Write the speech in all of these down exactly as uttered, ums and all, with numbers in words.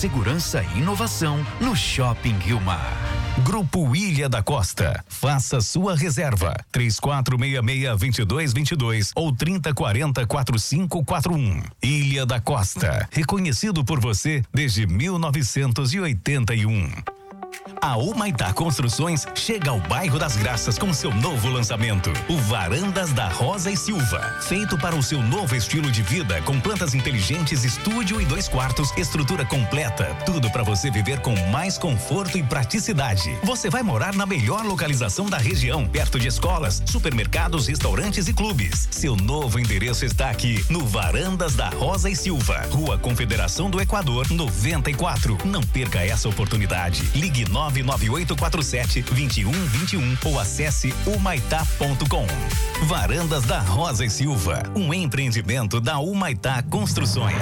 segurança e inovação no Shopping Rio Mar. Grupo Ilha da Costa. Faça sua reserva. três quatro seis seis, dois dois dois dois ou trinta quarenta, quarenta e cinco quarenta e um. Ilha da Costa. Reconhecido por você desde mil novecentos e oitenta e um. A Humaitá Construções chega ao bairro das Graças com seu novo lançamento, o Varandas da Rosa e Silva. Feito para o seu novo estilo de vida, com plantas inteligentes, estúdio e dois quartos, estrutura completa, tudo para você viver com mais conforto e praticidade. Você vai morar na melhor localização da região, perto de escolas, supermercados, restaurantes e clubes. Seu novo endereço está aqui, no Varandas da Rosa e Silva, Rua Confederação do Equador, noventa e quatro. Não perca essa oportunidade. Ligue nove nove oito quatro sete, dois um dois um ou acesse humaitá ponto com. Varandas da Rosa e Silva, um empreendimento da Humaitá Construções.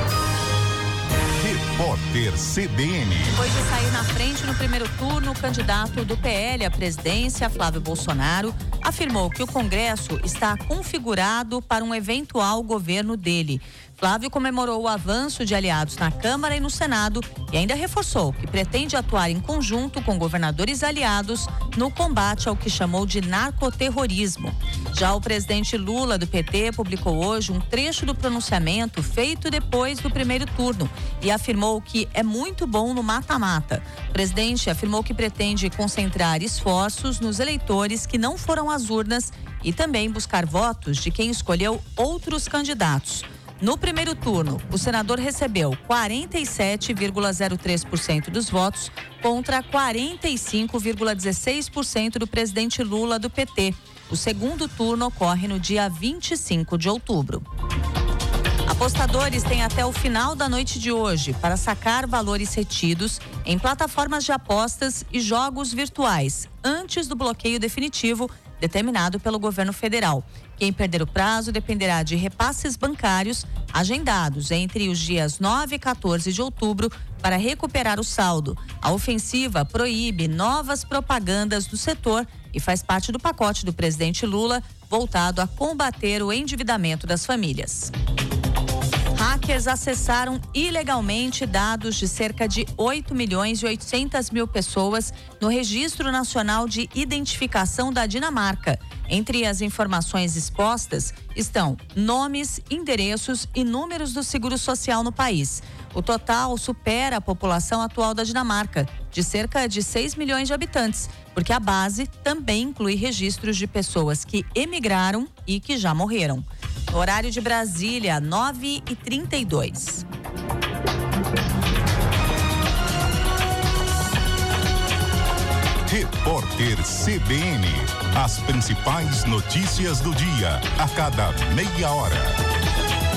Repórter C B N. Depois de sair na frente no primeiro turno, o candidato do P L à presidência, Flávio Bolsonaro, afirmou que o Congresso está configurado para um eventual governo dele. Flávio comemorou o avanço de aliados na Câmara e no Senado e ainda reforçou que pretende atuar em conjunto com governadores aliados no combate ao que chamou de narcoterrorismo. Já o presidente Lula, do P T, publicou hoje um trecho do pronunciamento feito depois do primeiro turno e afirmou que é muito bom no mata-mata. O presidente afirmou que pretende concentrar esforços nos eleitores que não foram às urnas e também buscar votos de quem escolheu outros candidatos. No primeiro turno, o senador recebeu quarenta e sete vírgula zero três por cento dos votos contra quarenta e cinco vírgula dezesseis por cento do presidente Lula, do P T. O segundo turno ocorre no dia vinte e cinco de outubro. Apostadores têm até o final da noite de hoje para sacar valores retidos em plataformas de apostas e jogos virtuais, antes do bloqueio definitivo determinado pelo governo federal. Quem perder o prazo dependerá de repasses bancários agendados entre os dias nove e quatorze de outubro para recuperar o saldo. A ofensiva proíbe novas propagandas do setor e faz parte do pacote do presidente Lula voltado a combater o endividamento das famílias. Hackers acessaram ilegalmente dados de cerca de oito milhões e oitocentas mil pessoas no Registro Nacional de Identificação da Dinamarca. Entre as informações expostas estão nomes, endereços e números do Seguro Social no país. O total supera a população atual da Dinamarca, de cerca de seis milhões de habitantes, porque a base também inclui registros de pessoas que emigraram e que já morreram. No horário de Brasília, nove e trinta e dois. Repórter C B N. As principais notícias do dia, a cada meia hora.